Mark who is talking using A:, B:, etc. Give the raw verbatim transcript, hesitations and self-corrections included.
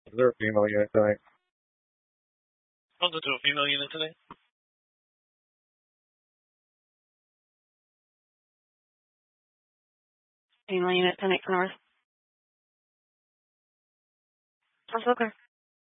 A: Is there a female unit tonight?
B: Comes into a female unit today.
C: Female unit tonight, North. That's okay.